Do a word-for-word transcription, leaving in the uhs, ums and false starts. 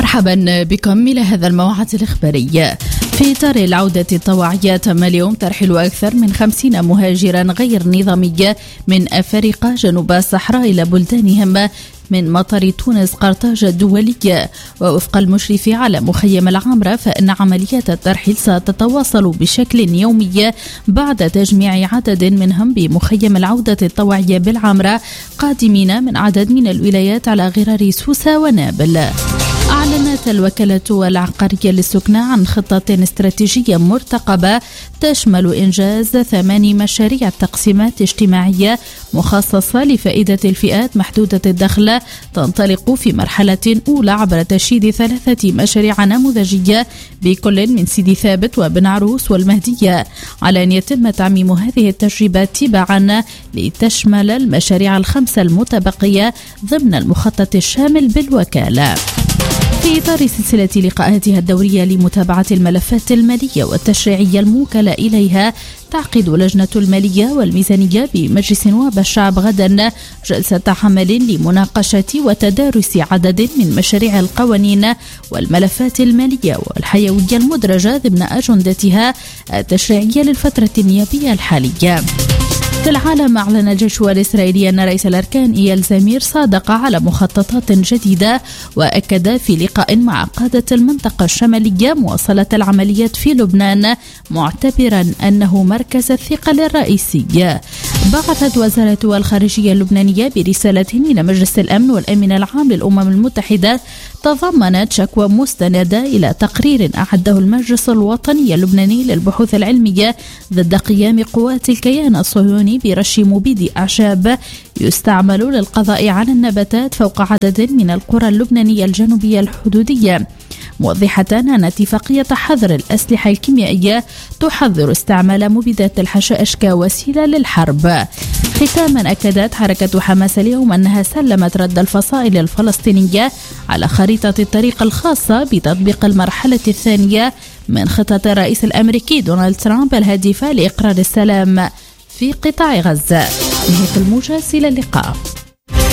مرحبا بكم إلى هذا الموعد الإخباري. في إطار العودة الطوعية تم اليوم ترحيل أكثر من خمسين مهاجرا غير نظامي من أفارقة جنوب الصحراء إلى بلدانهم من مطار تونس قرطاج الدولي. ووفق المشرف على مخيم العامرة فإن عمليات الترحيل ستتواصل بشكل يومي بعد تجميع عدد منهم بمخيم العودة الطوعية بالعامرة قادمين من عدد من الولايات على غرار سوسة ونابل. أعلنت الوكالة العقارية للسكنى عن خطة استراتيجية مرتقبة تشمل إنجاز ثماني مشاريع تقسيمات اجتماعية مخصصة لفائدة الفئات محدودة الدخل تنطلق في مرحلة أولى عبر تشييد ثلاثة مشاريع نموذجية بكل من سيدي ثابت وبن عروس والمهدية، على أن يتم تعميم هذه التجربة تباعا لتشمل المشاريع الخمسة المتبقية ضمن المخطط الشامل بالوكالة. في إطار سلسلة لقاءاتها الدورية لمتابعة الملفات المالية والتشريعية الموكلة إليها، تعقد لجنة المالية والميزانية بمجلس نواب الشعب غدا جلسة عمل لمناقشة وتدارس عدد من مشاريع القوانين والملفات المالية والحيوية المدرجة ضمن أجندتها التشريعية للفترة النيابية الحالية. في العالم، أعلن الجيش الإسرائيلي أن رئيس الأركان إيال زمير صادق على مخططات جديدة، وأكد في لقاء مع قادة المنطقة الشمالية مواصلة العمليات في لبنان، معتبرا أنه مركز الثقل الرئيسي. بعثت وزارة الخارجية اللبنانية برسالة إلى مجلس الأمن والأمن العام للأمم المتحدة تضمنت شكوى مستندة إلى تقرير أعده المجلس الوطني اللبناني للبحوث العلمية ضد قيام قوات الكيان الصهيوني برش مبيد أعشاب يستعمل للقضاء على النباتات فوق عدد من القرى اللبنانية الجنوبية الحدودية، موضحة أن اتفاقية حظر الأسلحة الكيميائية تحظر استعمال مبيدات الحشائش كوسيلة للحرب. ختاما، أكدت حركة حماس اليوم أنها سلمت رد الفصائل الفلسطينية على خريطة الطريق الخاصة بتطبيق المرحلة الثانية من خطة الرئيس الأمريكي دونالد ترامب الهادفة لإقرار السلام في قطاع غزة. نهاية الموجز، إلى اللقاء.